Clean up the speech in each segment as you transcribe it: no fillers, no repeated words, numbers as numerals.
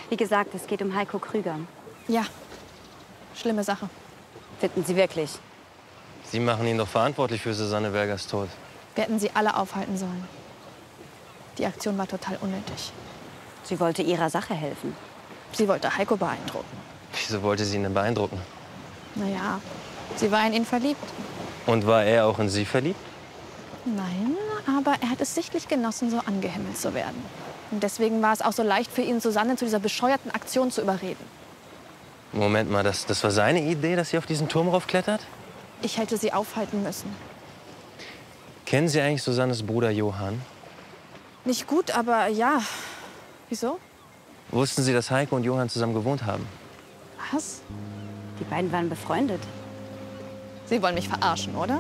Wie gesagt, es geht um Heiko Krüger. Ja, schlimme Sache. Finden Sie wirklich? Sie machen ihn doch verantwortlich für Susanne Bergers Tod. Wir hätten sie alle aufhalten sollen. Die Aktion war total unnötig. Sie wollte ihrer Sache helfen. Sie wollte Heiko beeindrucken. Wieso wollte sie ihn denn beeindrucken? Naja, sie war in ihn verliebt. Und war er auch in sie verliebt? Nein, aber er hat es sichtlich genossen, so angehimmelt zu werden. Und deswegen war es auch so leicht für ihn, Susanne zu dieser bescheuerten Aktion zu überreden. Moment mal, das war seine Idee, dass sie auf diesen Turm raufklettert? Ich hätte sie aufhalten müssen. Kennen Sie eigentlich Susannes Bruder Johann? Nicht gut, aber ja. Wieso? Wussten Sie, dass Heiko und Johann zusammen gewohnt haben? Was? Die beiden waren befreundet. Sie wollen mich verarschen, oder?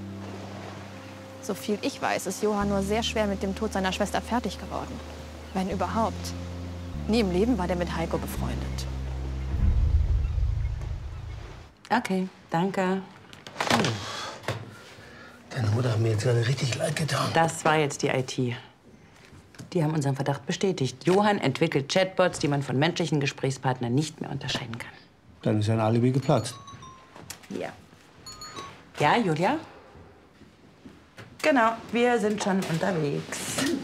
So viel ich weiß, ist Johann nur sehr schwer mit dem Tod seiner Schwester fertig geworden. Wenn überhaupt. Nie im Leben war der mit Heiko befreundet. Okay, danke. Deine Mutter hat mir jetzt gerade richtig leid getan. Das war jetzt die IT. Die haben unseren Verdacht bestätigt. Johann entwickelt Chatbots, die man von menschlichen Gesprächspartnern nicht mehr unterscheiden kann. Dann ist ein Alibi geplatzt. Ja. Ja, Julia? Genau, wir sind schon unterwegs.